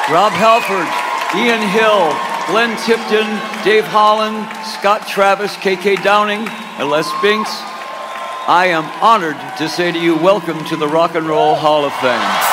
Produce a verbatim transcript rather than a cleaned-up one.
Rob Halford, Ian Hill, Glenn Tipton, Dave Holland, Scott Travis, K K Downing, and Les Binks, I am honored to say to you, welcome to the Rock and Roll Hall of Fame.